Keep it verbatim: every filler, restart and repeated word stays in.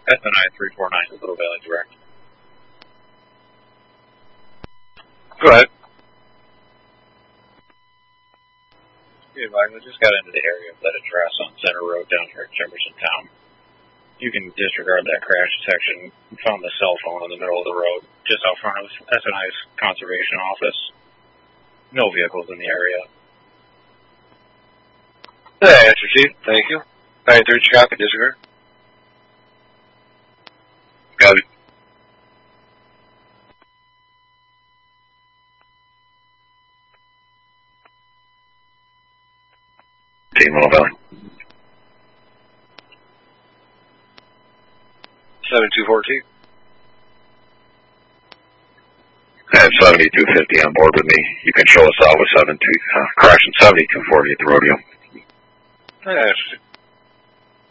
S N I three four nine, Little Valley Direct. Go ahead. Yeah, I just got into the area of that address on Center Road down here in Jefferson Town. You can disregard that crash detection. I found the cell phone in the middle of the road, just out front of S N I's conservation office. No vehicles in the area. That answer, Chief. Thank you. nine three, copy, disregard. Got it. Team Little Valley. seven two fourteen. I have seventy-two fifty on board with me. You can show us out with seven two, uh, crashing seventy-two forty at the rodeo. That answers it.